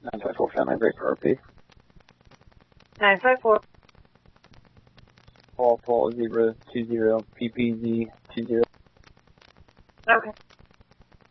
954 Family Break for RP. 954. Paul Zebra 20 PPZ 20. Okay.